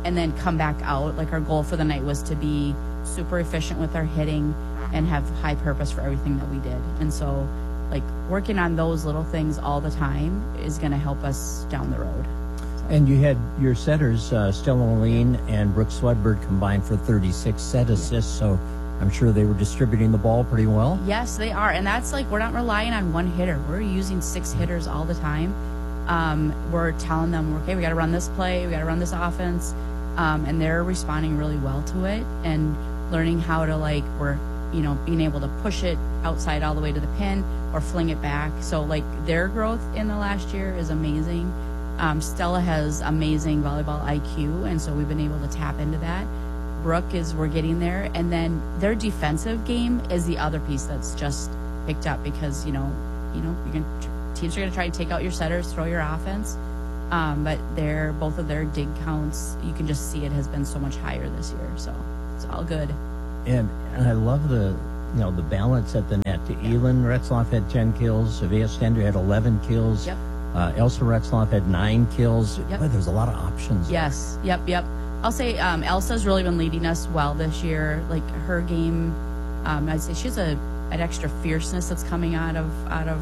and then come back out. Like our goal for the night was to be super efficient with our hitting and have high purpose for everything that we did. And so like working on those little things all the time is going to help us down the road. And you had your setters, Stella Moline and Brooke Swedberg, combined for 36 set assists, so I'm sure they were distributing the ball pretty well. Yes, they are. And that's like, we're not relying on one hitter. We're using 6 hitters all the time. We're telling them, okay, we got to run this play, we got to run this offense. And they're responding really well to it and learning how to, like, being able to push it outside all the way to the pin or fling it back. So like their growth in the last year is amazing. Stella has amazing volleyball IQ, and so we've been able to tap into that. Brooke we're getting there, and then their defensive game is the other piece that's just picked up because teams are going to try to take out your setters, throw your offense, but both of their dig counts, you can just see it has been so much higher this year, so it's all good. And I love the balance at the net. Elin Retzloff had 10 kills. Avia Stender had 11 kills. Yep. Elsa Retzloff had 9 kills. Yep. Boy, there's a lot of options. Yes. There. Yep. I'll say Elsa's really been leading us well this year. Like her game, I'd say she has an extra fierceness that's coming out of